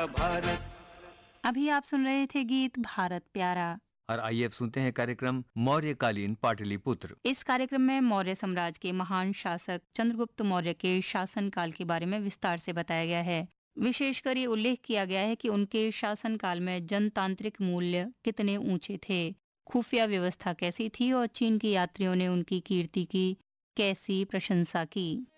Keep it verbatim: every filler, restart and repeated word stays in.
भारत। अभी आप सुन रहे थे गीत भारत प्यारा। और आइए अब सुनते हैं कार्यक्रम मौर्यकालीन पाटलिपुत्र। इस कार्यक्रम में मौर्य साम्राज्य के महान शासक चंद्रगुप्त मौर्य के शासनकाल के बारे में विस्तार से बताया गया है। विशेषकर ये उल्लेख किया गया है कि उनके शासनकाल में जनतांत्रिक मूल्य कितने ऊंचे थे, खुफिया व्यवस्था कैसी थी और चीन के यात्रियों ने उनकी कीर्ति की कैसी प्रशंसा की।